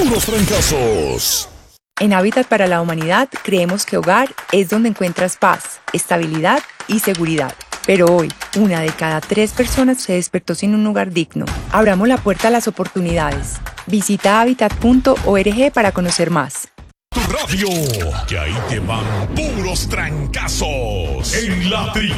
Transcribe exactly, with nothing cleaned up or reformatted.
puros trancazos. En Hábitat para la Humanidad creemos que hogar es donde encuentras paz, estabilidad y seguridad. Pero hoy, una de cada tres personas se despertó sin un hogar digno. Abramos la puerta a las oportunidades. Visita hábitat punto org para conocer más. Tu radio, que ahí te van puros trancazos en la tri.